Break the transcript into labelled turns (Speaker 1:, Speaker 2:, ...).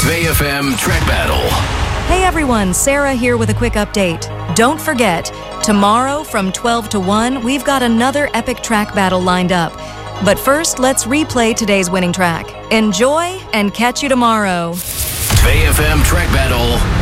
Speaker 1: 2FM Track Battle.
Speaker 2: Hey everyone, Sarah here with a quick update. Don't forget, tomorrow from 12 to 1, we've got another epic track battle lined up. But first, let's replay today's winning track. Enjoy and catch you tomorrow.
Speaker 1: 2FM Track Battle.